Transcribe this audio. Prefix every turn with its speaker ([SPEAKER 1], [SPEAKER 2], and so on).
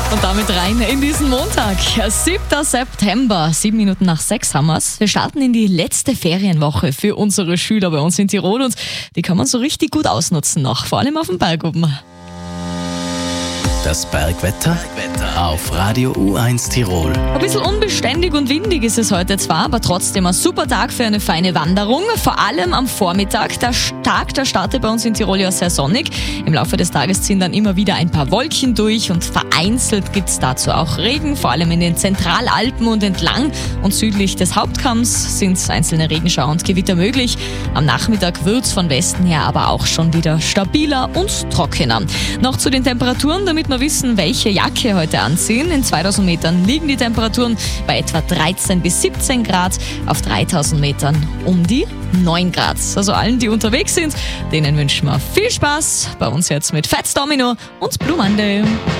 [SPEAKER 1] Und damit rein in diesen Montag. 7. September, 7 Minuten nach 6 haben wir's. Wir starten in die letzte Ferienwoche für unsere Schüler bei uns in Tirol und die kann man so richtig gut ausnutzen noch, vor allem auf dem Berg oben.
[SPEAKER 2] Das Bergwetter auf Radio U1 Tirol.
[SPEAKER 1] Ein bisschen unbeständig und windig ist es heute zwar, aber trotzdem ein super Tag für eine feine Wanderung. Vor allem am Vormittag. Der Tag, der startet bei uns in Tirol ja sehr sonnig. Im Laufe des Tages ziehen dann immer wieder ein paar Wolken durch und vereinzelt gibt es dazu auch Regen. Vor allem in den Zentralalpen und entlang und südlich des Hauptkamms sind einzelne Regenschauer und Gewitter möglich. Am Nachmittag wird es von Westen her aber auch schon wieder stabiler und trockener. Noch zu den Temperaturen, damit wir wissen, welche Jacke heute anziehen. In 2000 Metern liegen die Temperaturen bei etwa 13 bis 17 Grad, auf 3000 Metern um die 9 Grad. Also allen, die unterwegs sind, denen wünschen wir viel Spaß. Bei uns jetzt mit Fats Domino und Blue Monday.